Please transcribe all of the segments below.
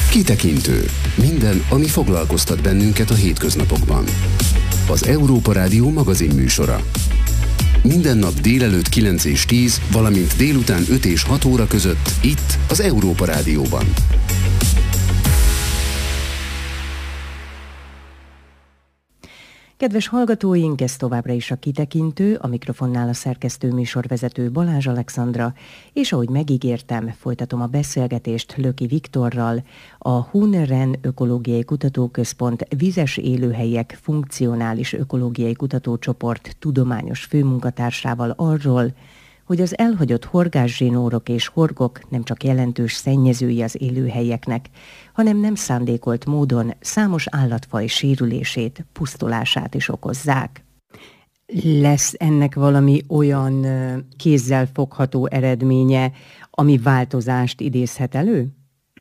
Kitekintő. Minden, ami foglalkoztat bennünket a hétköznapokban. Az Európa Rádió magazinműsora. Minden nap délelőtt 9 és 10, valamint délután 5 és 6 óra között itt az Európa Rádióban. Kedves hallgatóink, ez továbbra is a Kitekintő, a mikrofonnál a szerkesztő műsorvezető Balázs Alexandra, és ahogy megígértem, folytatom a beszélgetést Löki Viktorral, a Huneren Ökológiai Kutatóközpont Vizes Élőhelyek Funkcionális Ökológiai Kutatócsoport tudományos főmunkatársával arról, hogy az elhagyott horgászsinórok és horgok nem csak jelentős szennyezői az élőhelyeknek, hanem nem szándékolt módon számos állatfaj sérülését, pusztulását is okozzák. Lesz ennek valami olyan kézzel fogható eredménye, ami változást idézhet elő?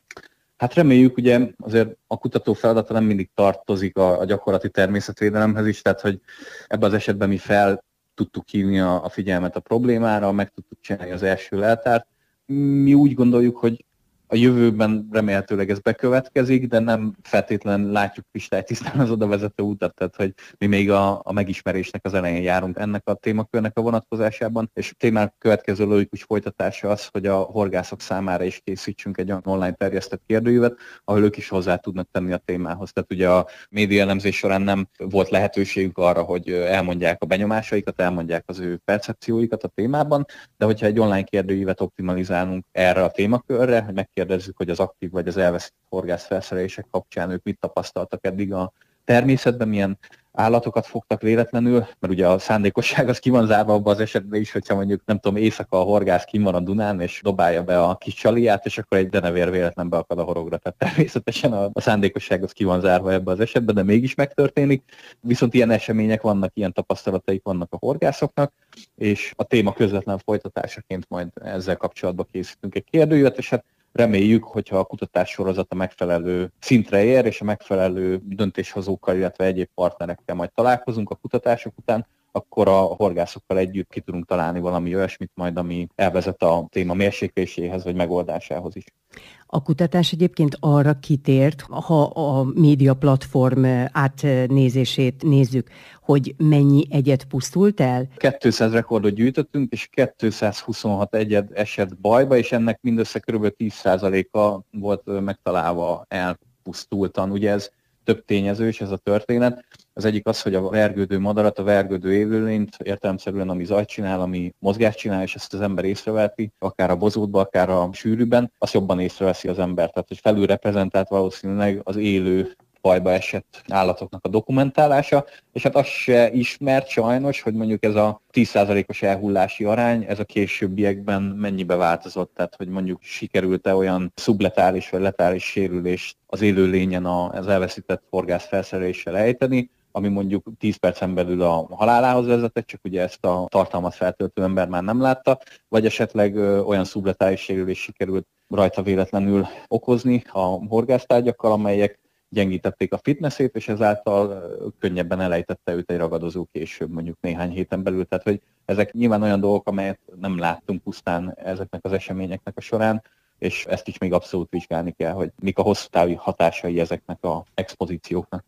Hát reméljük, ugye azért a kutató feladata nem mindig tartozik a gyakorlati természetvédelemhez is, tehát hogy ebben az esetben mi fel tudtuk hívni a figyelmet a problémára, meg tudtuk csinálni az első leltárt. Mi úgy gondoljuk, hogy a jövőben remélhetőleg ez bekövetkezik, de nem feltétlenül látjuk kristálytisztán az oda vezető utat, tehát hogy mi még a megismerésnek az elején járunk ennek a témakörnek a vonatkozásában, és a témák következő logikus folytatása az, hogy a horgászok számára is készítsünk egy online terjesztett kérdőívet, ahol ők is hozzá tudnak tenni a témához. Tehát ugye a média elemzés során nem volt lehetőségük arra, hogy elmondják a benyomásaikat, elmondják az ő percepcióikat a témában, de hogyha egy online kérdőívet optimalizálunk erre a témakörre, hogy megkérdezzük, hogy az aktív vagy az elveszett horgászfelszerelések kapcsán ők mit tapasztaltak eddig a természetben, milyen állatokat fogtak véletlenül, mert ugye a szándékosság az ki van zárva abban az esetben is, hogyha mondjuk nem tudom, éjszaka a horgász kim van a Dunán, és dobálja be a kis csaliát, és akkor egy denevér véletlen beakad a horogra. Tehát természetesen a szándékosság az ki van zárva ebben az esetben, de mégis megtörténik. Viszont ilyen események vannak, ilyen tapasztalataik vannak a horgászoknak, és a téma közvetlen folytatásaként majd ezzel kapcsolatban készítünk egy kérdőívet, és hát reméljük, hogyha a kutatás sorozata megfelelő szintre ér, és a megfelelő döntéshozókkal, illetve egyéb partnerekkel majd találkozunk a kutatások után, akkor a horgászokkal együtt ki tudunk találni valami olyasmit majd, ami elvezet a téma mérsékléséhez vagy megoldásához is. A kutatás egyébként arra kitért, ha a média platform átnézését nézzük, hogy mennyi egyed pusztult el? 200 rekordot gyűjtöttünk, és 226 egyed esett bajba, és ennek mindössze kb. 10%-a volt megtalálva elpusztultan. Ugye ez több tényezős ez a történet. Az egyik az, hogy a vergődő madarat, a vergődő élőlényt értelemszerűen, ami zajt csinál, ami mozgást csinál, és ezt az ember észreveti, akár a bozótban, akár a sűrűben, azt jobban észreveszi az ember. Tehát, hogy felülreprezentált valószínűleg az élő bajba esett állatoknak a dokumentálása, és hát az se ismert sajnos, hogy mondjuk ez a 10%-os elhullási arány, ez a későbbiekben mennyibe változott, tehát hogy mondjuk sikerült-e olyan szubletális vagy letális sérülést az élőlényen az elveszített horgászfelszereléssel ejteni, ami mondjuk 10 percen belül a halálához vezetett, csak ugye ezt a tartalmat feltöltő ember már nem látta, vagy esetleg olyan szubletális sérülést sikerült rajta véletlenül okozni a horgásztárgyakkal, amelyek gyengítették a fitnessét, és ezáltal könnyebben elejtette őt egy ragadozó később, mondjuk néhány héten belül. Tehát, hogy ezek nyilván olyan dolgok, amelyet nem láttunk pusztán ezeknek az eseményeknek a során, és ezt is még abszolút vizsgálni kell, hogy mik a hosszú távú hatásai ezeknek az expozícióknak.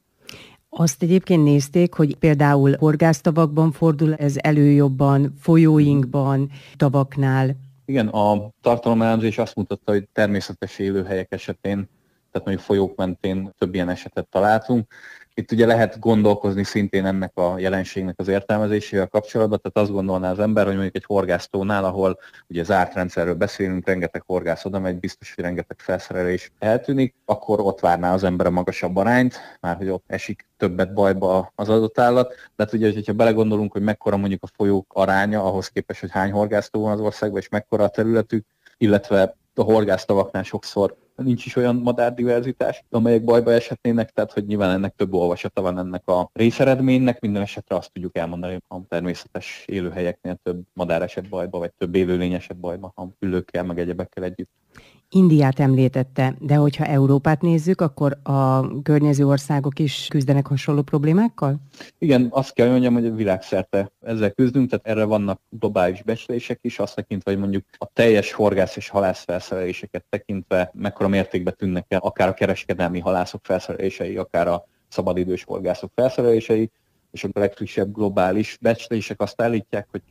Azt egyébként nézték, hogy például horgásztavakban fordul ez elő jobban, folyóinkban, tavaknál. Igen, a tartalomelemzés azt mutatta, hogy természetes élőhelyek esetén, tehát mondjuk folyók mentén több ilyen esetet találtunk. Itt ugye lehet gondolkozni szintén ennek a jelenségnek az értelmezésével kapcsolatban, tehát azt gondolná az ember, hogy mondjuk egy horgásztónál, ahol ugye zárt rendszerről beszélünk, rengeteg horgász oda megy, biztos, hogy rengeteg felszerelés eltűnik, akkor ott várná az ember a magasabb arányt, már hogy ott esik többet bajba az adott állat. De hát ugye, hogyha belegondolunk, hogy mekkora mondjuk a folyók aránya, ahhoz képest, hogy hány horgásztó van az országban, és mekkora a területük, illetve a horgásztavaknál sokszor nincs is olyan madárdiverzitás, amelyek bajba eshetnének, tehát hogy nyilván ennek több olvasata van ennek a részeredménynek, minden esetre azt tudjuk elmondani, hogy a természetes élőhelyeknél több madár esett bajba, vagy több élőlény esett bajba, ha ülőkkel, meg egyebekkel együtt. Indiát említette, de hogyha Európát nézzük, akkor a környező országok is küzdenek hasonló problémákkal? Igen, azt kell mondjam, hogy világszerte ezzel küzdünk, tehát erre vannak globális becslések is, azt tekintve, hogy mondjuk a teljes horgász és halász felszereléseket tekintve mekkora mértékben tűnnek el akár a kereskedelmi halászok felszerelései, akár a szabadidős horgászok felszerelései, és a legfrissebb globális becslések azt állítják, hogy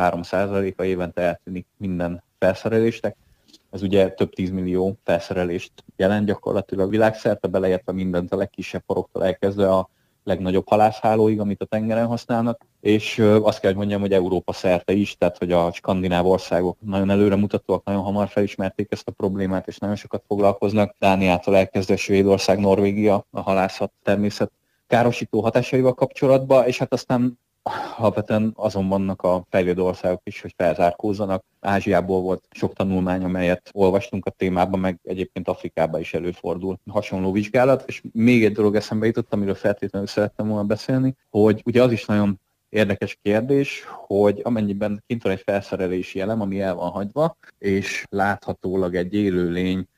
2-3% évente eltűnik minden felszerelésnek. Ez ugye több 10 millió felszerelést jelent gyakorlatilag világszerte, beleértve mindent a legkisebb poroktól elkezdve a legnagyobb halászhálóig, amit a tengeren használnak, és azt kell, hogy mondjam, hogy Európa szerte is, tehát hogy a skandináv országok nagyon előremutatóak, nagyon hamar felismerték ezt a problémát, és nagyon sokat foglalkoznak. Dániától elkezdve Svédország, Norvégia a halászat természet károsító hatásaival kapcsolatban, és hát aztán alapvetően azon vannak a fejlődő országok is, hogy felzárkózzanak. Ázsiából volt sok tanulmány, amelyet olvastunk a témában, meg egyébként Afrikában is előfordul hasonló vizsgálat. És még egy dolog eszembe jutott, amiről feltétlenül szerettem volna beszélni, hogy ugye az is nagyon érdekes kérdés, hogy amennyiben kint van egy felszerelési elem, ami el van hagyva, és láthatólag egy élőlény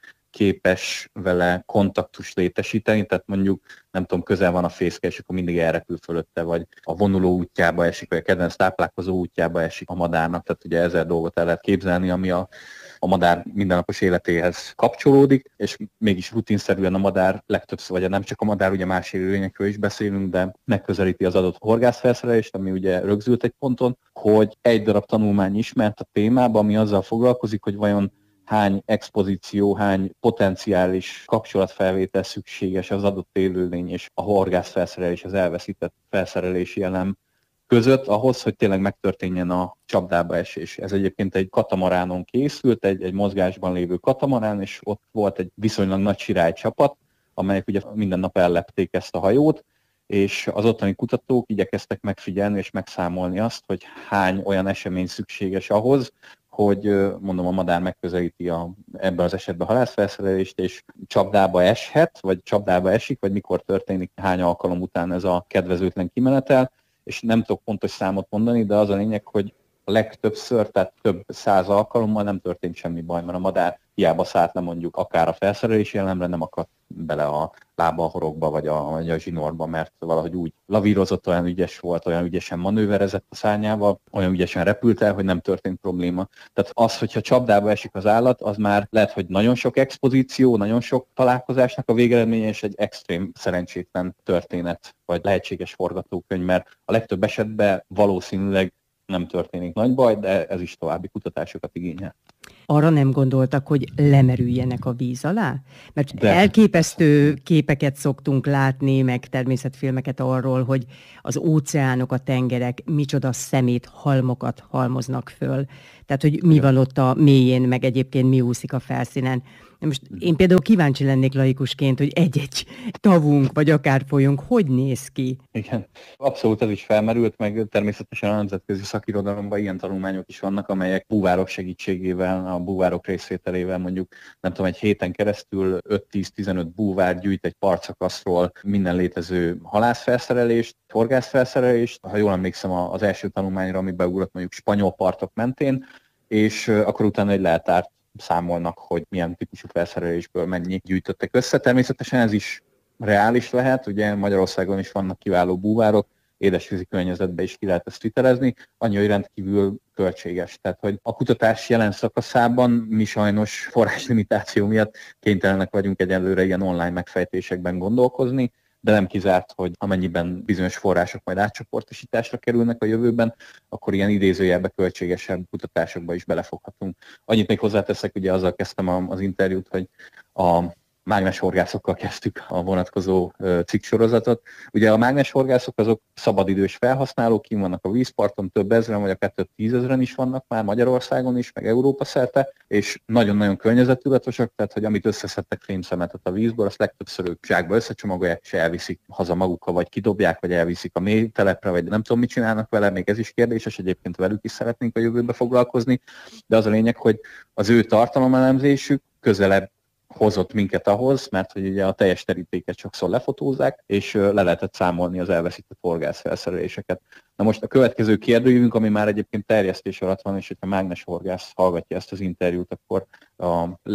képes vele kontaktust létesíteni, tehát mondjuk, nem tudom, közel van a fészke, és akkor mindig elrepül fölötte, vagy a vonuló útjába esik, vagy a kedvenc táplálkozó útjába esik a madárnak, tehát ugye 1000 dolgot el lehet képzelni, ami a madár mindennapos életéhez kapcsolódik, és mégis rutinszerűen a madár legtöbbször, vagy nem csak a madár, ugye más élőlényekről is beszélünk, de megközelíti az adott horgászfelszerelést, ami ugye rögzült egy ponton, hogy egy darab tanulmány ismert a témában, ami azzal foglalkozik, hogy vajon hány expozíció, hány potenciális kapcsolatfelvétel szükséges az adott élőlény és a horgászfelszerelés, az elveszített felszerelési elem között ahhoz, hogy tényleg megtörténjen a csapdába esés. Ez egyébként egy katamaránon készült, egy mozgásban lévő katamarán, és ott volt egy viszonylag nagy sirálycsapat, amelyek ugye minden nap ellepték ezt a hajót, és az ottani kutatók igyekeztek megfigyelni és megszámolni azt, hogy hány olyan esemény szükséges ahhoz, hogy mondom, a madár megközelíti ebben az esetben a halászfelszerelést, és csapdába eshet, vagy csapdába esik, vagy mikor történik, hány alkalom után ez a kedvezőtlen kimenetel, és nem tudok pontos számot mondani, de az a lényeg, hogy a legtöbbször, tehát több 100 alkalommal nem történt semmi baj, mert a madár hiába szállt le mondjuk akár a felszerelési elemre, nem akadt bele a lába a horogba, vagy a zsinórba, mert valahogy úgy lavírozott, olyan ügyes volt, olyan ügyesen manőverezett a szárnyával, olyan ügyesen repült el, hogy nem történt probléma. Tehát az, hogyha csapdába esik az állat, az már lehet, hogy nagyon sok expozíció, nagyon sok találkozásnak a végeredménye, és egy extrém szerencsétlen történet, vagy lehetséges forgatókönyv, mert a legtöbb esetben valószínűleg nem történik nagy baj, de ez is további kutatásokat igényel. Arra nem gondoltak, hogy lemerüljenek a víz alá? Mert elképesztő képeket szoktunk látni, meg természetfilmeket arról, hogy az óceánok, a tengerek micsoda szemét halmokat halmoznak föl. Tehát, hogy mi van ott a mélyén, meg egyébként mi úszik a felszínen. Most én például kíváncsi lennék laikusként, hogy egy-egy tavunk, vagy akár folyónk hogy néz ki? Igen, abszolút ez is felmerült, meg természetesen a nemzetközi szakirodalomban ilyen tanulmányok is vannak, amelyek búvárok segítségével, a búvárok részvételével mondjuk, nem tudom, egy héten keresztül 5-10-15 búvár gyűjt egy partszakaszról minden létező halászfelszerelést, horgászfelszerelést. Ha jól emlékszem az első tanulmányra, ami beugrott mondjuk spanyol partok mentén, és akkor utána egy leltárt számolnak, hogy milyen típusú felszerelésből mennyi gyűjtöttek össze. Természetesen ez is reális lehet, ugye Magyarországon is vannak kiváló búvárok, édesvízi környezetben is ki lehet ezt vitelezni, annyi, hogy rendkívül költséges. Tehát, hogy a kutatás jelen szakaszában mi sajnos forráslimitáció miatt kénytelenek vagyunk egyelőre ilyen online megfejtésekben gondolkozni, de nem kizárt, hogy amennyiben bizonyos források majd átcsoportosításra kerülnek a jövőben, akkor ilyen idézőjelbe költségesebb kutatásokba is belefoghatunk. Annyit még hozzáteszek, ugye azzal kezdtem az interjút, hogy a mágneshorgászokkal kezdtük a vonatkozó cikksorozatot. Ugye a mágneshorgászok azok szabadidős felhasználók, kint vannak a vízparton, több ezren, vagy akár több 10 000 is vannak már Magyarországon is, meg Európa szerte, és nagyon-nagyon környezettudatosak, tehát hogy amit összeszedtek fémszemetet a vízből, azt legtöbbször ők zsákba összecsomagolják, és elviszik haza magukkal, vagy kidobják, vagy elviszik a mély telepre, vagy nem tudom, mit csinálnak vele, még ez is kérdéses, egyébként velük is szeretnénk a jövőbe foglalkozni, de az a lényeg, hogy az ő tartalomelemzésük közelebb hozott minket ahhoz, mert hogy ugye a teljes terítéket sokszor lefotózzák, és le lehetett számolni az elveszített horgászfelszereléseket. Na most a következő kérdőjünk, ami már egyébként terjesztés alatt van, és hogyha mágneshorgász hallgatja ezt az interjút, akkor a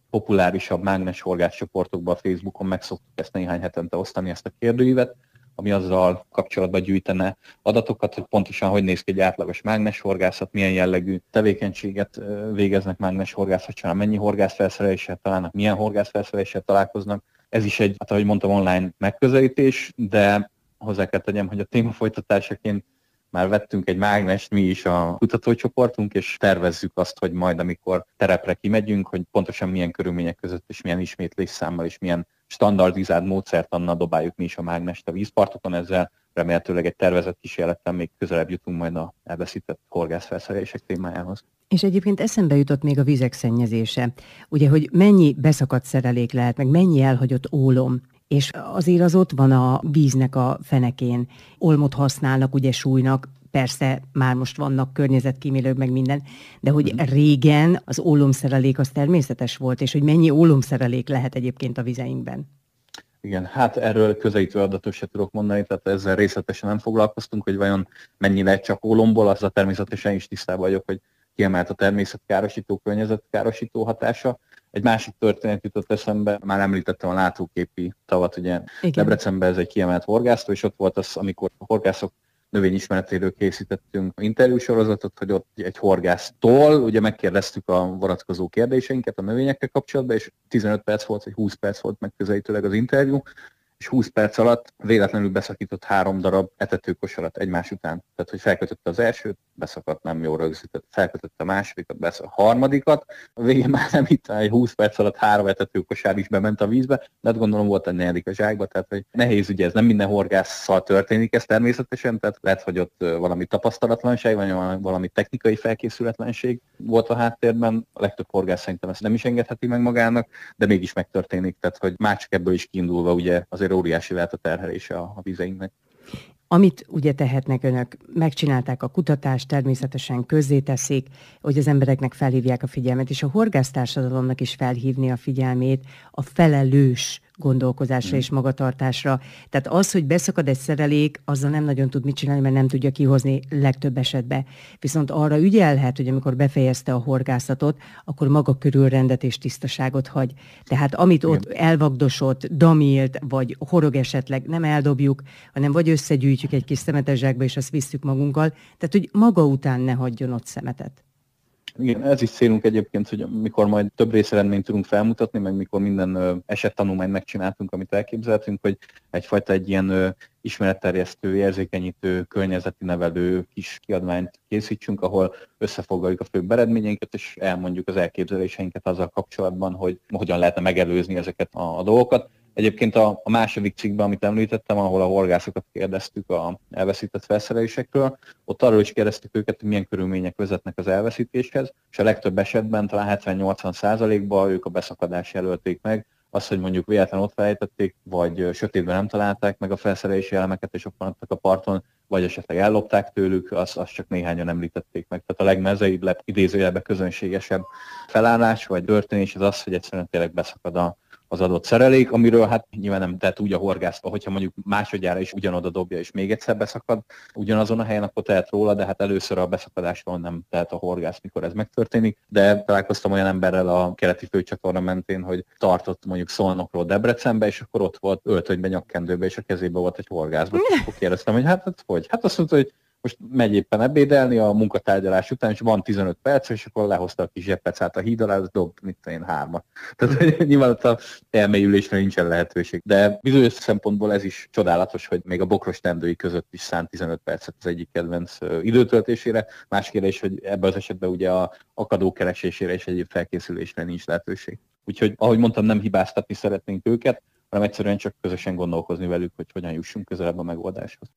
populárisabb mágnes horgászcsoportokban a Facebookon meg szoktuk ezt néhány hetente osztani, ezt a kérdőívet, ami azzal kapcsolatban gyűjtene adatokat, hogy pontosan hogy néz ki egy átlagos mágneshorgászat, milyen jellegű tevékenységet végeznek mágneshorgászat során, mennyi horgászfelszereléssel találnak, milyen horgászfelszereléssel találkoznak. Ez is egy, hát ahogy mondtam, online megközelítés, de hozzá kell tegyem, hogy a téma folytatásaként már vettünk egy mágnest mi is a kutatócsoportunk, és tervezzük azt, hogy majd amikor terepre kimegyünk, hogy pontosan milyen körülmények között és milyen ismétlésszámmal és milyen standardizált módszertannal dobáljuk mi is a mágnest a vízpartokon, ezzel remélhetőleg egy tervezett kísérlettel még közelebb jutunk majd a elveszített horgászfelszerelések témájához. És egyébként eszembe jutott még a vizek szennyezése. Ugye, hogy mennyi beszakadt szerelék lehet, meg mennyi elhagyott ólom, és azért az ott van a víznek a fenekén. Olmot használnak, ugye súlynak, persze már most vannak környezetkímélők, meg minden, de hogy régen az ólomszerelék az természetes volt, és hogy mennyi ólomszerelék lehet egyébként a vizeinkben. Igen, hát erről közelítő adatot se tudok mondani, tehát ezzel részletesen nem foglalkoztunk, hogy vajon mennyi lehet csak ólomból, azzal természetesen is tisztában vagyok, hogy kiemelt a természetkárosító, környezetkárosító hatása. Egy másik történet jutott eszembe, már említettem a látóképi tavat, ugye Debrecenben ez egy kiemelt horgásztó, és ott volt az, amikor a horgászok növényismeretéről készítettünk interjúsorozatot, hogy ott egy horgásztól ugye megkérdeztük a vonatkozó kérdéseinket a növényekkel kapcsolatban, és 15 perc volt, vagy 20 perc volt megközelítőleg az interjú, és 20 perc alatt véletlenül beszakított 3 darab etetőkosarat egymás után. Tehát, hogy felkötötte az elsőt, beszakadt, nem jól rögzített, felkötötte a másodikat, beszakadt a harmadikat, a végén már nem itt, egy 20 perc alatt 3 etetőkosár is bement a vízbe, de hát gondolom volt egy 4. a zsákba, tehát hogy nehéz, ugye ez nem minden horgásszal történik ez természetesen, tehát lehet, hogy ott valami tapasztalatlanság, vagy valami technikai felkészületlenség volt a háttérben, a legtöbb horgász szerintem ezt nem is engedheti meg magának, de mégis megtörténik, tehát hogy már csak ebből is kiindulva ugye azért óriási lehet a terhelése a vizeinknek. Amit ugye tehetnek önök, megcsinálták a kutatást, természetesen közzéteszik, hogy az embereknek felhívják a figyelmet, és a horgásztársadalomnak is felhívni a figyelmét a felelős gondolkozásra és magatartásra. Tehát az, hogy beszakad egy szerelék, azzal nem nagyon tud mit csinálni, mert nem tudja kihozni legtöbb esetben. Viszont arra ügyelhet, hogy amikor befejezte a horgászatot, akkor maga körül rendet és tisztaságot hagy. Tehát amit ott elvagdosott, damilt, vagy horog esetleg, nem eldobjuk, hanem vagy összegyűjtjük egy kis szemetes zsákba, és azt visszük magunkkal. Tehát, hogy maga után ne hagyjon ott szemetet. Igen, ez is célunk egyébként, hogy mikor majd több részeredményt tudunk felmutatni, meg mikor minden esettanulmányt megcsináltunk, amit elképzeltünk, hogy egyfajta egy ilyen ismeretterjesztő, érzékenyítő, környezeti nevelő kis kiadványt készítsünk, ahol összefoglaljuk a főbb eredményeinket, és elmondjuk az elképzeléseinket azzal kapcsolatban, hogy hogyan lehetne megelőzni ezeket a dolgokat. Egyébként a második cikkben, amit említettem, ahol a horgászokat kérdeztük a elveszített felszerelésekről, ott arról is kérdeztük őket, hogy milyen körülmények vezetnek az elveszítéshez, és a legtöbb esetben, talán 70-80%-ban ők a beszakadást jelölték meg, az, hogy mondjuk véletlen ott felejtették, vagy sötétben nem találták meg a felszerelési elemeket, és ott maradtak a parton, vagy esetleg ellopták tőlük, azt csak néhányan említették meg. Tehát a legmezeibb, idézőjelben közönségesebb felállás vagy történés az, hogy egyszerűen tényleg beszakad az adott szerelék, amiről hát nyilván nem tehet úgy a horgász, hogyha mondjuk másodjára is ugyanoda dobja, és még egyszer beszakad ugyanazon a helyen, akkor tehet róla, de hát először a beszakadásról nem tehet a horgász, mikor ez megtörténik. De találkoztam olyan emberrel a keleti főcsatorna mentén, hogy tartott mondjuk Szolnokról Debrecenbe, és akkor ott volt öltönyben, nyakkendőbe, és a kezében volt egy horgászban. Akkor kérdeztem, hogy hát hogy? Hát azt mondta, hogy most megy éppen ebédelni a munkatárgyalás után, és van 15 perc, és akkor lehozta a kis zseppecát a híd alá, az dob, mit tudom én, 3. Tehát nyilván ott a elmélyülésre nincsen lehetőség. De bizonyos szempontból ez is csodálatos, hogy még a bokros tendői között is szánt 15 percet az egyik kedvenc időtöltésére. Más kérdés, hogy ebben az esetben ugye a akadó keresésére és egyéb felkészülésre nincs lehetőség. Úgyhogy, ahogy mondtam, nem hibáztatni szeretnénk őket, hanem egyszerűen csak közösen gondolkozni velük, hogy hogyan jussunk közelebb a megoldáshoz.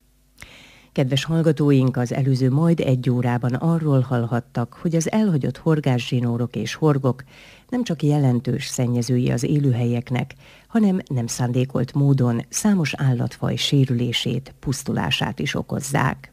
Kedves hallgatóink, az előző majd 1 órában arról hallhattak, hogy az elhagyott horgászzsinórok és horgok nem csak jelentős szennyezői az élőhelyeknek, hanem nem szándékolt módon számos állatfaj sérülését, pusztulását is okozzák.